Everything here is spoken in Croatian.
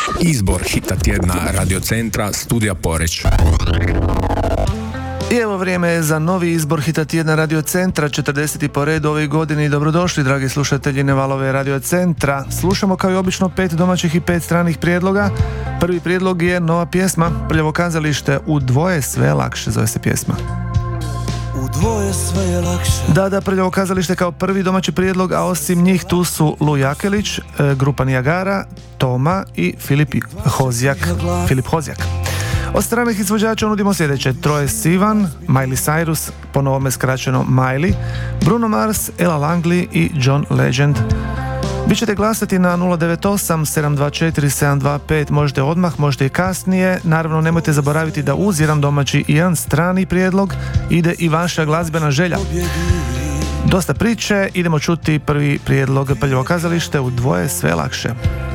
Izbor hita tjedna Radio Centra Studija Poreć. I evo vrijeme je za novi izbor hita tjedna Radio Centra, 40. po redu ovoj godini. Dobrodošli, dragi slušatelji Nevalove Radio Centra. Slušamo kao i obično 5 domaćih i 5 stranih prijedloga. Prvi prijedlog je nova pjesma, Prljavo kazalište, U dvoje sve je lakše, zove se pjesma. U dvoje sve je lakše. Da, Prljavo kazalište kao prvi domaći prijedlog, a osim njih tu su Lu Jakelić, grupa Nijagara, Toma i Filip Hozjak. Od stranih izvođača nudimo sljedeće: Troye Sivan, Miley Cyrus, po novome skraćeno Miley, Bruno Mars, Ella Langley i John Legend. Vi ćete glasati na 098 724 725, možete odmah, možete i kasnije. Naravno, nemojte zaboraviti da uz jedan domaći i jedan strani prijedlog ide i vaša glazbena želja. Dosta priče, idemo čuti prvi prijedlog Prljavo kazalište, U dvoje sve lakše.